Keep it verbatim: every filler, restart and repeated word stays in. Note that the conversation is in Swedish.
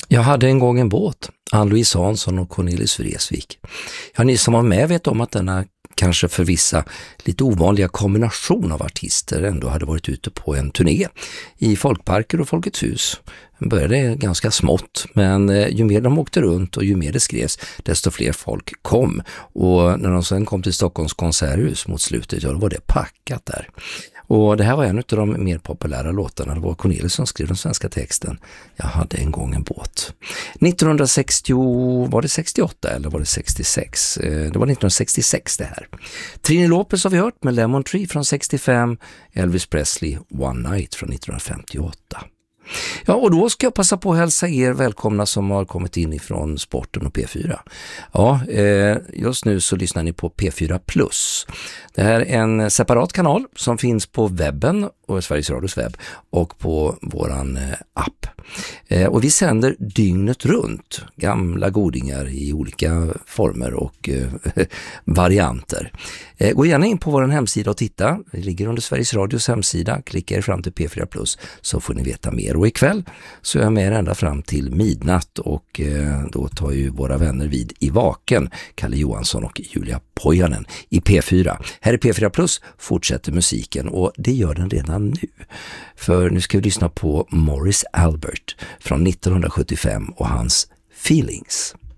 Jag hade en gång en båt, Ann-Louise Hansson och Cornelis Vreeswijk. Ja, ni som var med vet om att denna kanske för vissa lite ovanliga kombination av artister ändå hade varit ute på en turné i folkparker och Folkets hus. Den började ganska smått, men ju mer de åkte runt och ju mer det skrevs, desto fler folk kom. Och när de sen kom till Stockholms konserthus mot slutet, ja, då var det packat där. Och det här var en av de mer populära låtarna. Det var Cornelis som skrev den svenska texten. Jag hade en gång en båt. nittonhundrasextio, var det sextioåtta eller var det sextiosex? Det var nittonhundrasextiosex det här. Trini Lopez har vi hört med Lemon Tree från sextiofem. Elvis Presley, One Night från nittonhundrafemtioåtta. Ja, och då ska jag passa på att hälsa er välkomna som har kommit in ifrån Sporten och P fyra. Ja, eh, just nu så lyssnar ni på P fyra Plus. Det här är en separat kanal som finns på webben och Sveriges Radios webb och på våran eh, app. Eh, och vi sänder dygnet runt gamla godingar i olika former och eh, varianter. Eh, gå gärna in på vår hemsida och titta. Det ligger under Sveriges Radios hemsida. Klicka er fram till P fyra Plus så får ni veta mer. Och ikväll så är jag med ända fram till midnatt och eh, då tar ju våra vänner vid i Vaken, Kalle Johansson och Julia Pojanen i P fyra. Här är P fyra Plus, fortsätter musiken och det gör den redan nu. För nu ska vi lyssna på Morris Albert från nittonhundrasjuttiofem och hans Feelings.